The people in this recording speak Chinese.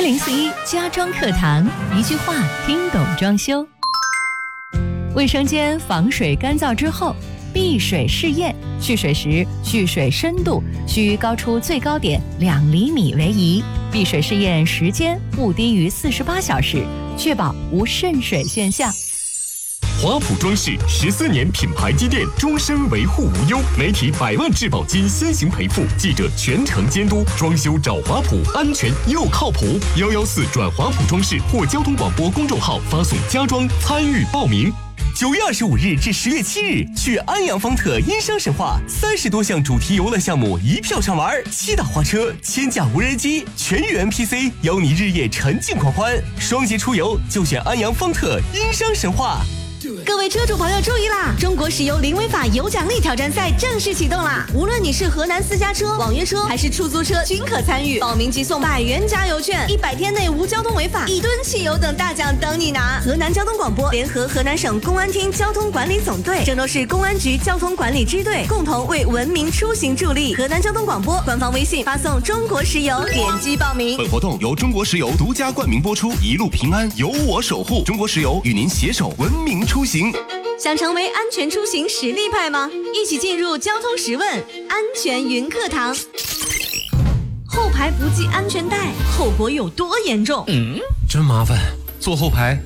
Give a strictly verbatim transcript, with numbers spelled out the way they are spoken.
零四一家装课堂，一句话听懂装修。卫生间防水干燥之后，闭水试验，蓄水时蓄水深度需高出最高点两厘米为宜，闭水试验时间不低于四十八小时，确保无渗水现象。 华普装饰十四年品牌积淀，终身维护无忧，媒体百万质保金先行赔付，记者全程监督，装修找华普，安全又靠谱。幺幺四转华普装饰或交通广播公众号发送家装参与报名。 九月二十五日至十月七日，去安阳方特音商神话，三十多项主题游乐项目一票上玩，七大花车、千架无人机、全域 N P C， 邀你日夜沉浸狂欢。双节出游就选安阳方特音商神话。 各位车主朋友注意啦！中国石油零违法有奖励挑战赛正式启动啦！无论你是河南私家车、网约车还是出租车，均可参与。报名即送百元加油券，一百天内无交通违法，一吨汽油等大奖等你拿。河南交通广播联合河南省公安厅交通管理总队、郑州市公安局交通管理支队共同为文明出行助力。河南交通广播官方微信发送中国石油，点击报名。 本活动由中国石油独家冠名播出，一路平安由我守护。中国石油与您携手文明出行。 想成为安全出行实力派吗？一起进入交通十问安全云课堂。后排不系安全带，后果有多严重？ 嗯，真麻烦，坐后排